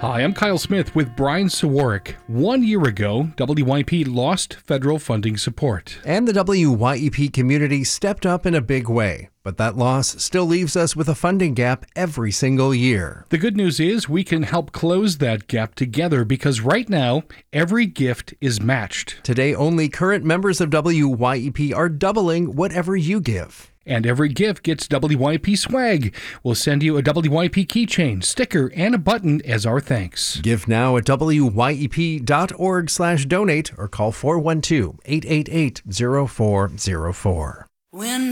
Hi, I'm Kyle Smith with Brian Sawarik. 1 year ago, WYP lost federal funding support. And the WYEP community stepped up in a big way. But that loss still leaves us with a funding gap every single year. The good news is we can help close that gap together because right now, every gift is matched. Today, only current members of WYEP are doubling whatever you give. And every gift gets WYP swag. We'll send you a WYP keychain, sticker, and a button as our thanks. Give now at wyep.org/donate or call 412-888-0404.